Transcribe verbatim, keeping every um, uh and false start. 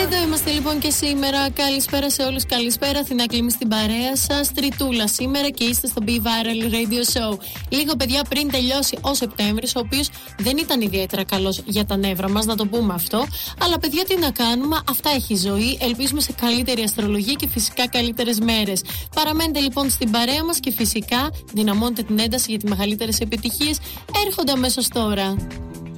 Εδώ είμαστε λοιπόν και σήμερα. Καλησπέρα σε όλους, καλησπέρα. Αθηνά Κλίμη στην παρέα σας. Τριτούλα σήμερα και είστε στο Be Viral Radio Show. Λίγο παιδιά πριν τελειώσει ο Σεπτέμβρης, ο οποίος δεν ήταν ιδιαίτερα καλός για τα νεύρα μας, να το πούμε αυτό. Αλλά παιδιά, τι να κάνουμε, αυτά έχει η ζωή. Ελπίζουμε σε καλύτερη αστρολογία και φυσικά καλύτερες μέρες. Παραμένετε λοιπόν στην παρέα μας και φυσικά δυναμώνετε την ένταση γιατί οι μεγαλύτερες επιτυχίες έρχονται αμέσως τώρα.